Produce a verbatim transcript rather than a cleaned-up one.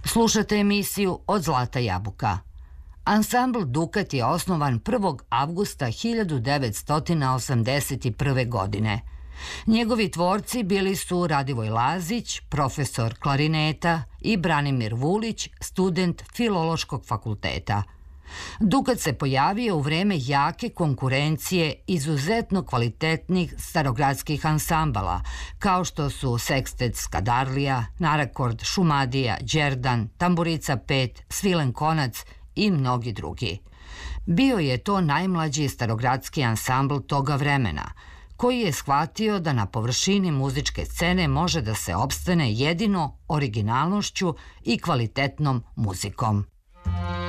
Slušate emisiju Od zlata jabuka. Ansambl Dukat je osnovan prvog avgusta hiljadu devetsto osamdeset prve. godine. Njegovi tvorci bili su Radivoj Lazić, profesor klarineta, i Branimir Vulić, student Filološkog fakulteta. Dukat se pojavio u vreme jake konkurencije izuzetno kvalitetnih starogradskih ansambala, kao što su Sekstet Skadarlija, Narakord, Šumadija, Đerdan, Tamburica pet, Svilen Konac i mnogi drugi. Bio je to najmlađi starogradski ansambl toga vremena, koji je shvatio da na površini muzičke scene može da se opstane jedino originalnošću i kvalitetnom muzikom.